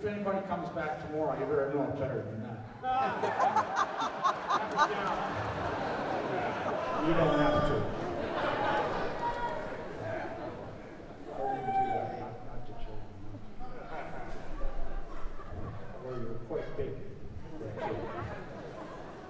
anybody comes back tomorrow, you better know it better than that. You don't have to.